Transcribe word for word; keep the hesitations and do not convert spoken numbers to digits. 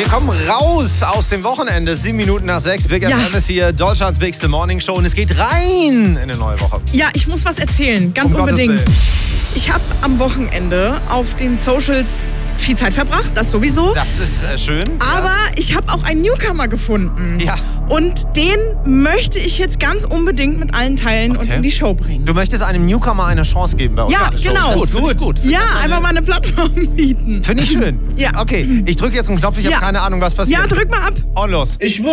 Wir kommen raus aus dem Wochenende. Sieben Minuten nach sechs. Big Ja. F M ist hier, Deutschlands bigste Morningshow. Und es geht rein in eine neue Woche. Ja, ich muss was erzählen, ganz Um Gottes unbedingt. Willen. Ich habe am Wochenende auf den Socials viel Zeit verbracht, das sowieso. Das ist äh, schön. Aber ich habe auch einen Newcomer gefunden. Ja. Und den möchte ich jetzt ganz unbedingt mit allen teilen und Okay. in die Show bringen. Du möchtest einem Newcomer eine Chance geben bei uns. Ja, in der Show. genau. Gut, gut, gut. Ja, einfach mal eine Plattform bieten. Finde ich schön. Ja. Okay, ich drücke jetzt einen Knopf. Ich Ja. habe keine Ahnung, was passiert. Ja, drück mal ab. Und los. Ich muss